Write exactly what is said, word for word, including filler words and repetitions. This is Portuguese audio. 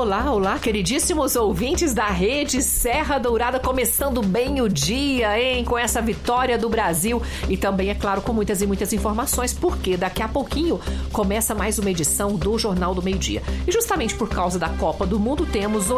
olá, olá, queridíssimos ouvintes da Rede Serra Dourada, começando bem o dia, hein, com essa vitória do Brasil e também, é claro, com muitas e muitas informações, porque daqui a pouquinho começa mais uma edição do Jornal do Meio-Dia. E justamente por causa da Copa do Mundo, temos o